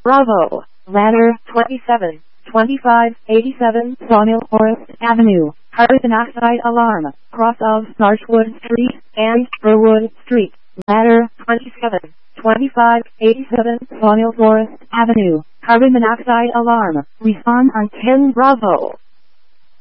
Bravo, ladder 27, 2587 Sawmill Forest Avenue, carbon monoxide alarm, cross of Marshwood Street and Burwood Street, ladder 27, 2587 Sawmill Forest Avenue, carbon monoxide alarm, respond on 10 Bravo.